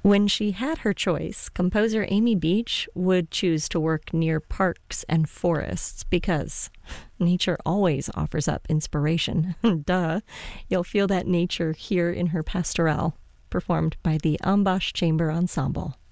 When she had her choice, composer Amy Beach would choose to work near parks and forests because nature always offers up inspiration. Duh. You'll feel that nature here in her pastorelle, performed by the Ambash Chamber Ensemble.